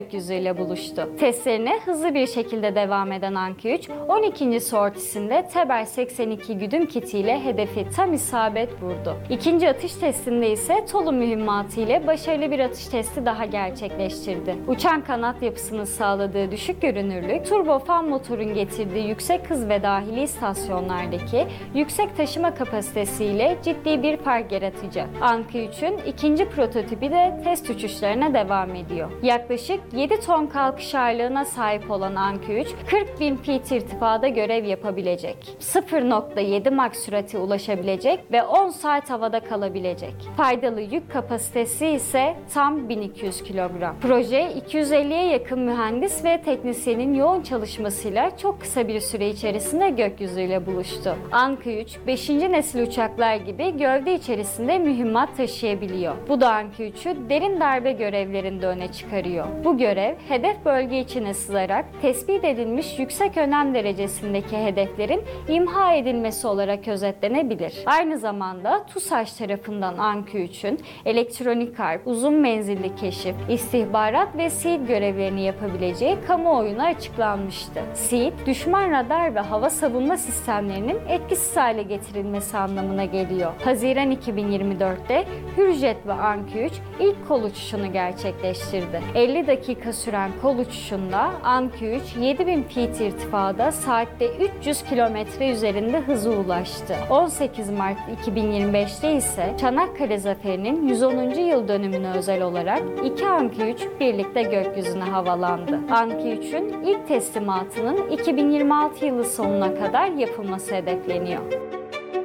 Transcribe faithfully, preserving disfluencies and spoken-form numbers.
gökyüzüyle buluştu. Testlerine hızlı bir şekilde devam eden Anki üç, on ikinci sortisinde Teber seksen iki güdüm kitiyle hedefi tam isabet vurdu. İkinci atış testinde ise Tolu mühimmatı ile başarılı bir atış testi daha gerçekleştirdi. Uçan kanat yapısının sağladığı düşük görünürlük, turbofan motorun getirdiği yüksek hız ve dahili istasyonlardaki yüksek taşıma kapasitesiyle ciddi bir fark yaratacak. Anki üçün ikinci prototipi de test uçuşlarına devam ediyor. Yaklaşık yedi ton kalkış ağırlığına sahip olan Anki üç, kırk bin feet irtifada görev yapabilecek. sıfır nokta yedi Mach sürate ulaşabilecek ve on saat havada kalabilecek. Faydalı yük kapasitesi ise tam bin iki yüz kilogram. Proje iki yüz elliye yakın mühendis ve teknisyenin yoğun çalışmasıyla çok kısa bir süre içerisinde gökyüzüyle buluştu. Anki üç, beşinci nesil uçaklar gibi gövde içerisinde mühimmat taşıyabiliyor. Bu da Anki üçü derin darbe görevlerinde öne çıkarıyor. Bu görev, hedef bölge içine sızarak tespit edilmiş yüksek önem derecesindeki hedeflerin imha edilmesi olarak özetlenebilir. Aynı zamanda TUSAŞ tarafından Anki üçün elektronik harp, uzun menzilli keşif, istihbarat ve SEAD görevlerini yapabileceği kamuoyuna açıklanmıştı. SEAD, düşman radar ve hava savunma sistemlerinin etkisiz hale getirilmesi anlamına geliyor. Haziran iki bin yirmi dörtte Hürjet ve Anki üç ilk kol uçuşunu gerçekleştirdi. elli dakika süren kol uçuşunda Anki üç yedi bin feet irtifada saatte üç yüz kilometre üzerinde hıza ulaştı. on sekiz Mart iki bin yirmi beşte ise Çanakkale Zaferi'nin yüz onuncu yıl dönümüne özel olarak iki Anki üç birlikte gökyüzüne havalandı. Anki üçün ilk teslimatının iki bin yirmi altı yılı sonuna kadar yapılması hedefleniyor.